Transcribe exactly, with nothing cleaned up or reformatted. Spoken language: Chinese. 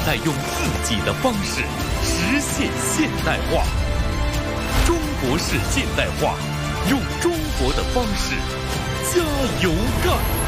代用自己的方式实现现代化。中国式现代化，用中国的方式加油干！